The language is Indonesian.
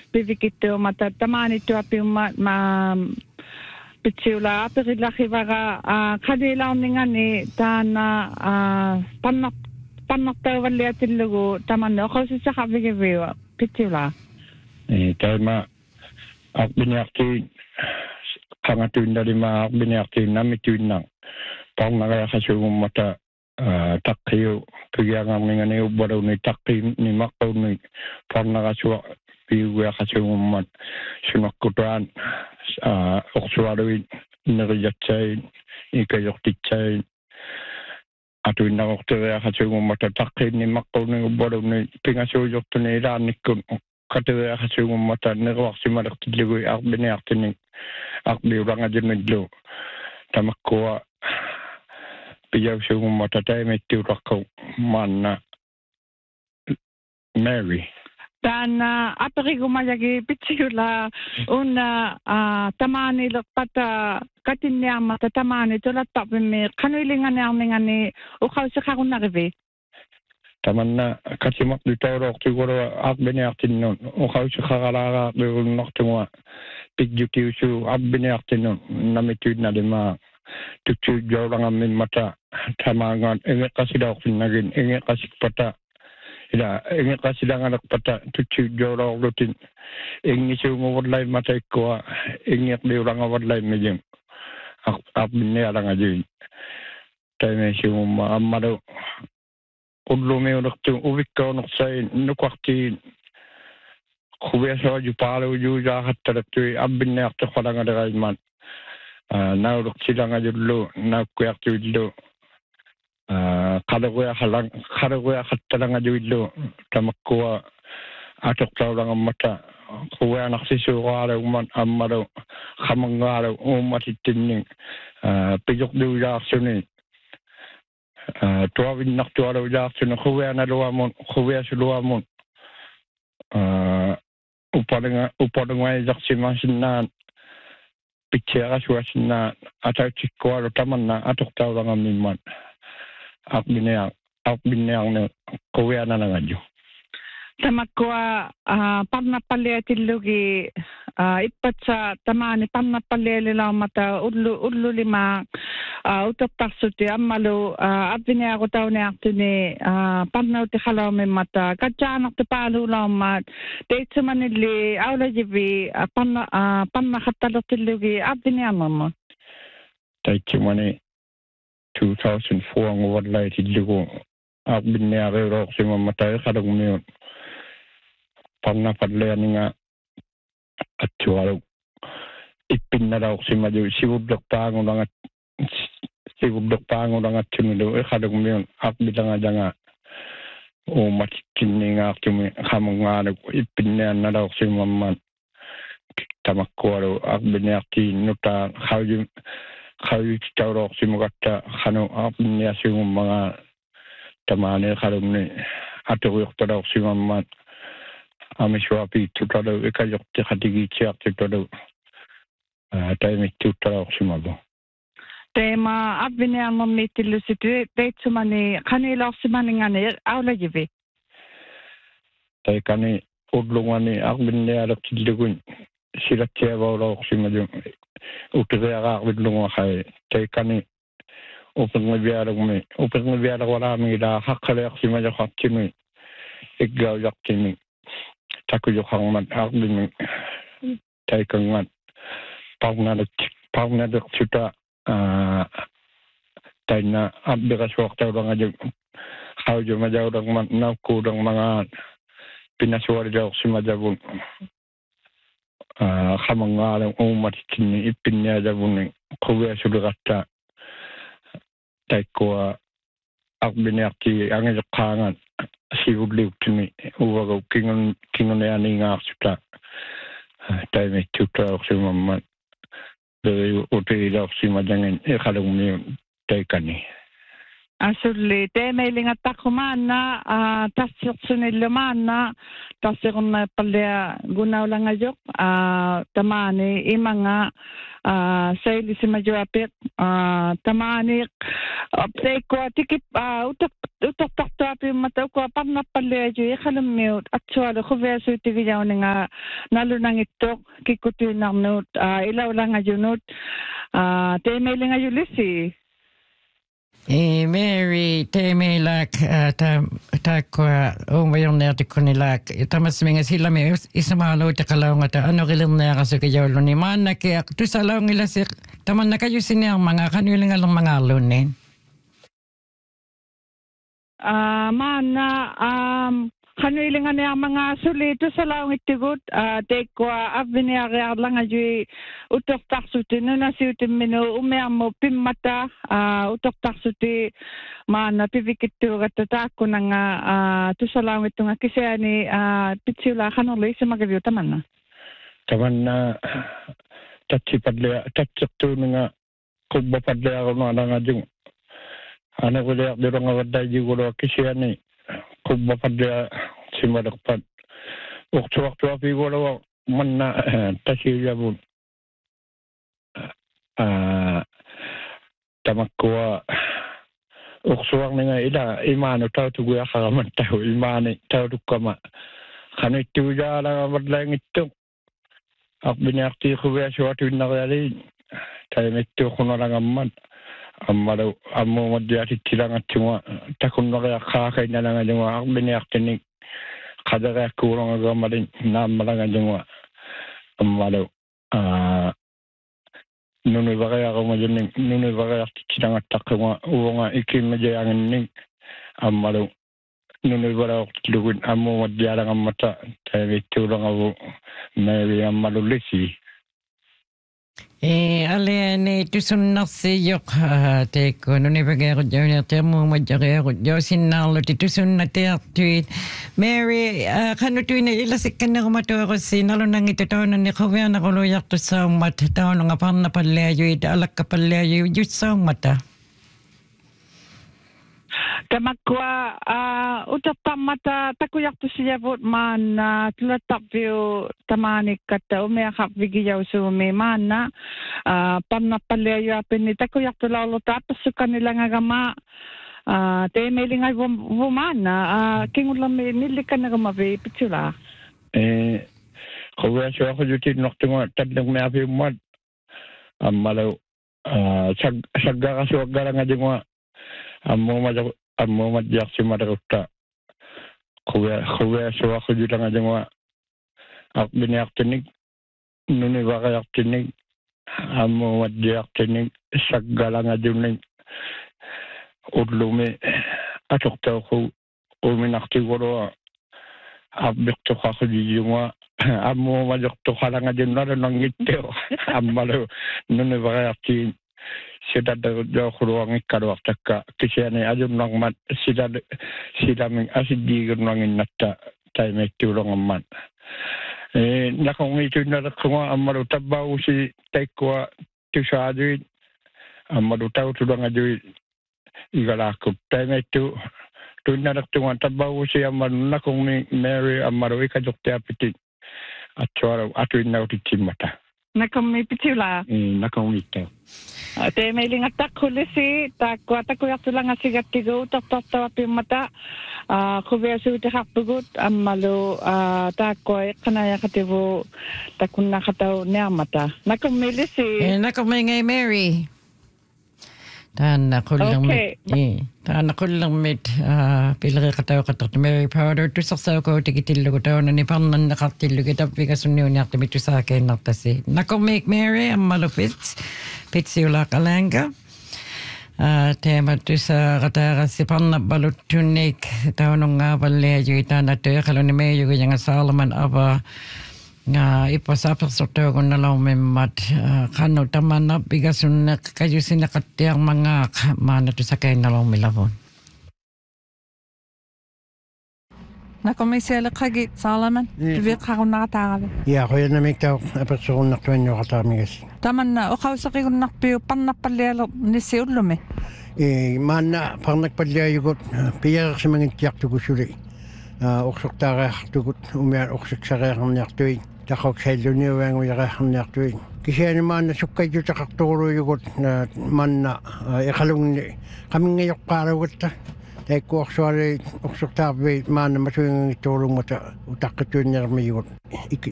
pivikittu mata tamani tuapi ma pitsula apirilahivaga kadilauningani tana pannattavaliatillugu tamanne oqosissaqavigiviwa pitsula taima aqbiniarti qangatuinnalima aqbiniarti namituinna parnagayaqasugummata taqqiu pigiangarmingani ubbaluni taqqi ni maqquni parnagasua piuguaqasugummat sunaqqutaan orsualuin neriatsain ikajortitsain atuinnaqorteriaqasugummata taqqi ni maqquni ubbaluni pingasuujortuni ilaannikkun qateriaqasugummata neruarsimalertillugi arbiniartini arbiulangajunillu tamakkua pijausugummata taimittiulaqqa maanna Mary tana apirigumajagi pitsula una tamani lepata katinniammata tamani tulattapimi qanuilinganiarningani uqausiqarunnarivi tamanna katimaq lutauroortigoro arbiniartinnun uqausiqaralaaraaqirunnortungua pijjutiusu arbiniartinnun namituinnalima tutu jaulangammimmata tamangan engeqasilaorfinnagin engeqasikpata ila engeqasilangalaqpata tutu jaulaorlutin engisuunguvallaimmata ikkua engeqliulangavallaimmijem arbinialangajin taimesiungumma ammalu qullumiulertu uvikkaonersain nuqartiin quviasoaju paaluujuujaaxattalertui arbinniartoqalangaleraimman nauluksilangajullu naukkuartuillu qaleruaqattalangajullu tamakkua atortaulangammata quvianarсисуурaalugman ammalu qamangaalu uummatittinning pijorluujaarsuni tuavinnartualuujaarsuni quviasuluamun upalungaisarsimaasinnaan pitsiaqasuasinna atautikkualu tamanna atortaulangammimman arbinearne quviananangaju tamakkua parnappalliatillugi ippatsa tamani parnappallialilaumata ullulima utortarsuti ammalu arbinearutauniartuni parnautikhalaumimmata katsaanartu paaluulaummat teitsumanilli aulajivi parnaqattalertillugi arbinearnerma taitsumani 2004 nguvallaitillugu arbinneariuloorsimammata iqalugmiun parnapallianinga attualu ippinnaluorsimaju sivullerpaangulangatsumilu iqalugmiun arbilangajanga uummatittinningaartumi qamangaaluk ippinniannaluorsimamman tamakkualu arbinneartiinnuta qawititauloorsimugatta qanu arbinniasugummaga tamane qalumni aturuyortalaorsimamman amisuapiittutalu ikajorti qatigiitsiartutalu taimittuuttalaorsimalu teema abviniarnermiittillusitu teitsumani qanilaorsimaningani aulajivi taikani ullungani arbinnialertillugun silatsiavaulaorsimaju uteriaqaarvillunguaqai taikani upengivialagwalaamiila haqqaleaqsimajaqartimi iggaujaqtimi takujoqarmat arbimi taikangat parnalersuta taina abbiqasuartaulangaju qaujumajaulermat naukkuulermangaat pinasualilaorsimajavun qamangaalum uummatittinni ippinniajavunni quviasuleqatta taikkua arbiniarti angajeqqaangat sivulliuttimi uvagu kinguneaniingaarsuta taimittuuttalaorsimammat beriu utiilaorsimajangin iqalugmiun taikani Asulli teemeilinga takumaana tassiqsunillumaana tassiqunna pallia gunaulangajok tamani imanga sailisimajuapiq tamani apseikua tikip utortartuapimmata ukua parnappalliaju iqalummiut aktualu khuviasuutigijauniga nalunangittoq kikkutuinarnuut ilaulangajunut teemeilingajulisi. Mary teemilak takwa umayorneartikkunilak tamasminga silami isamaaluutiqalaungata anuqilirneaqasukijawluni maannaki tusalaungilasiq tamannakajusiniarmanga qanuilingallermangaarluunniin maanna qanuilinganiarmanga suliitu salaungittigut teikua avviniariarlangajui utortarsuti nunasiutimminu umiarmu pimmata utortarsuti maanna pivikittuugatta taakkunanga tusalaungittunga kiseani pitsiula qanerli isimagaviu tamanna tatsiqtuununga qubbapadliaqunaalangajung anuqiliaqdirungavattajigulua kisiani qubbapadlia simalerpat uqtuaqtuapigulua manna tasiyavun tamakkua uqsuarninga ila imaanu tautuguaqaramattau imaani tautukkama qanittuujaalagavatlaingittuq aqbiniartiiquviasuatuinnarialiin taimittuuqqunalangammat ammalu ammuumaddiatittilangatsunga takunneriaqqaaqainnalangalunga aqbiniartinik qaderiakkuulungagammalin naammalangalunga ammalu nunivariaqumajunning nunivariartittilangattaqqunga uunga ikimmajayanginnik ammalu nunivariortillugun ammuumaddialangammata taimittuulangavu Mary ammalulisi Aleni tusunnarsiyoq teikku nunivageerujaunertiarmuumajjareerut jausinnaarluti tusunnatiartuit Mary qanutuina ilasikkannerumatuerussi nalunangita taunanni quvianaqulujartussaummat taununga parnapalliajuit alakkapalliaju jussaummata Tamakkua utortarmata takujartussijavut maanna tulatarviu tamaanikkatta umiaqarvigijausuumi maanna parnappalliajuapinni takujartulaorluta appassukkanilangagama teemeilingavu maanna kingullermi nillikkanneramavi pitsula quviasuaqujutiinnortunga tallermiapiummat ammalu saggarasuaggalangajunga ammuumadjarsimalerutta quviasuaqujulangajunga aqbiniartinik nunivariartinik ammuumadjartinik saggalangajunnik ullumi atortauqu uminartigulua abbiqtuqaqujijunga ammuumajertuqalangajunnalu ammalu nunivariartiin sidadajaquluangikkaluartakka kisiani ajunnarmat silamin asiddiigurnuanginnatta taimeittuulongammat nakongiituinnaleqqunga ammalu tabbausi taikkua tusaajuit ammalu tautulangajui igalaakku taimeittu tuinnaleqtunga tabbausi ammalu nakongni Mary ammalu ikajortiapitit atsualu atuinnautittimmata nakommi pitsula nakongiitta teemeilingattaqqulisi takuartulangassigattigu utortortavapimmata quviasuutiqarpugut ammalu taakkua iqqanayaqativu takunnaqatau niarmata nakommilisi nakommingai Mary taanaqullermit pileriqatauqattart Mary Powder tussarsaukautikittillugu taunani parnannaqartillugi tappigasunniuniartimi tusaakainnartasi nakommik Mary ammalupits pitsiulaaqalanga teema tusaaqataarassi parnappaluttunnik taunungaapalliajui taanattuiqaluni meeyugujanga Solomon ava ippasapersortuagunnalormimmat qannu tamanna pigasunneq kajusineqattiarmangaaq maanatu sakainnalormilavun Nakomisialekagi Salaman tuviqarunnaqataaravi. Ja qoyanamikta apersorunnartuannuaqataamigasi. Tamanna oqauseqigunnarpiu pannarpallialer nissiullumi. Maanna parnakpalliayugut piareqsimangittiartukusuli. Orsortaariartukut umia orsiksarearniartui taqoqsalluniuanguiaqarniartui. Kisiani maanna sukkajutaqarturuyugut manna eqalungni qamingayoqqaarugatta. Taikkuarsuali orsortaarvi maanna masuingangittuulungmata utaqqituinnermiyugut.